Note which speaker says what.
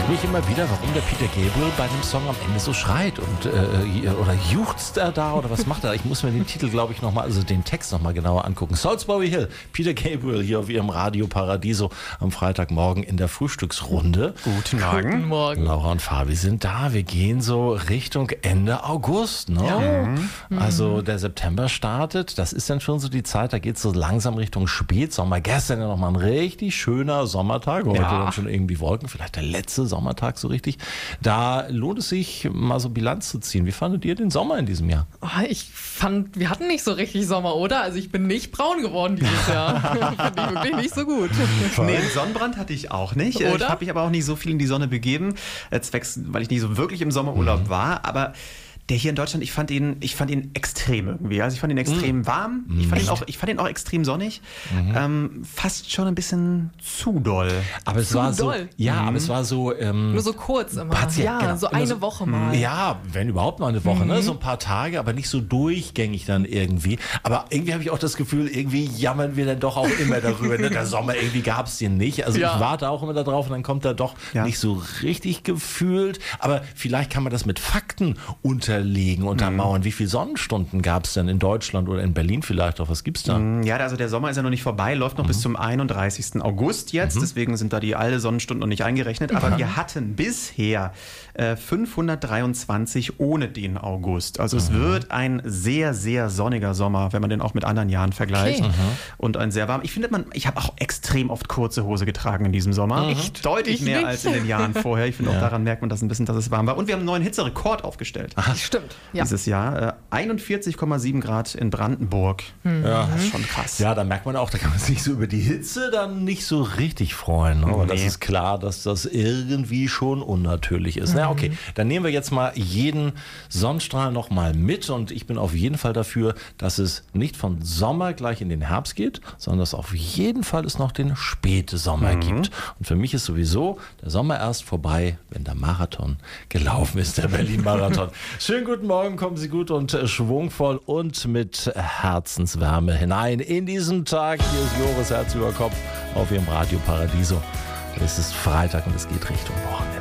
Speaker 1: mich immer wieder, warum der Peter Gabriel bei dem Song am Ende so schreit und oder juchzt er da oder was macht er? Ich muss mir den Titel, glaube ich, nochmal, also den Text nochmal genauer angucken. Salisbury Hill, Peter Gabriel hier auf Ihrem Radio Paradiso am Freitagmorgen in der Frühstücksrunde.
Speaker 2: Guten Morgen.
Speaker 3: Guten Morgen.
Speaker 1: Laura und Fabi sind da. Wir gehen so Richtung Ende August. Ne? Ja. Also der September startet. Das ist dann schon so die Zeit, da geht es so langsam Richtung Spätsommer. Gestern ja nochmal ein richtig schöner Sommertag. Heute dann schon irgendwie Wolken. Vielleicht der letzte Sommertag so richtig. Da lohnt es sich, mal so Bilanz zu ziehen. Wie fandet ihr den Sommer in diesem Jahr?
Speaker 3: Oh, ich fand, wir hatten nicht so richtig Sommer, oder? Also ich bin nicht braun geworden dieses Jahr. Fand ich wirklich nicht so gut.
Speaker 2: Nee, einen Sonnenbrand hatte ich auch nicht.
Speaker 3: Oder?
Speaker 2: Ich habe mich aber auch nicht so viel in die Sonne begeben, weil ich nicht so wirklich im Sommerurlaub war. Aber der hier in Deutschland, ich fand ihn extrem irgendwie. Also ich fand ihn extrem warm. Ich fand ihn auch extrem sonnig. Fast schon ein bisschen zu doll.
Speaker 1: Aber es war so, aber es war so
Speaker 3: nur so kurz immer. So eine Woche mal.
Speaker 1: Ja, wenn überhaupt mal eine Woche, ne? So ein paar Tage, aber nicht so durchgängig dann irgendwie. Aber irgendwie habe ich auch das Gefühl, irgendwie jammern wir dann doch auch immer darüber. Ne? Der Sommer, irgendwie gab es den nicht. Also ich warte auch immer darauf und dann kommt er doch nicht so richtig gefühlt. Aber vielleicht kann man das mit Fakten untermauern. Wie viele Sonnenstunden gab es denn in Deutschland oder in Berlin vielleicht auch? Was gibt's da?
Speaker 2: Ja, also der Sommer ist ja noch nicht vorbei, läuft noch bis zum 31. August jetzt. Deswegen sind da alle Sonnenstunden noch nicht eingerechnet. Aber wir hatten bisher 523 ohne den August. Also es wird ein sehr, sehr sonniger Sommer, wenn man den auch mit anderen Jahren vergleicht.
Speaker 3: Okay.
Speaker 2: Und ein sehr warm. Ich habe auch extrem oft kurze Hose getragen in diesem Sommer. Deutlich mehr als in den Jahren vorher. Ich finde auch daran merkt man das ein bisschen, dass es warm war. Und wir haben einen neuen Hitzerekord aufgestellt.
Speaker 3: Stimmt. Ja.
Speaker 2: Dieses Jahr 41,7 Grad in Brandenburg.
Speaker 1: Ja.
Speaker 2: Das ist schon krass.
Speaker 1: Ja, da merkt man auch, da kann man sich so über die Hitze dann nicht so richtig freuen. Ne? Aber das ist klar, dass das irgendwie schon unnatürlich ist. Na okay, dann nehmen wir jetzt mal jeden Sonnenstrahl noch mal mit und ich bin auf jeden Fall dafür, dass es nicht von Sommer gleich in den Herbst geht, sondern dass auf jeden Fall es noch den Spätsommer gibt. Und für mich ist sowieso der Sommer erst vorbei, wenn der Marathon gelaufen ist, der Berlin-Marathon. Schönen guten Morgen, kommen Sie gut und schwungvoll und mit Herzenswärme hinein in diesen Tag. Hier ist Joris Herz über Kopf auf Ihrem Radio Paradiso. Es ist Freitag und es geht Richtung Wochenende.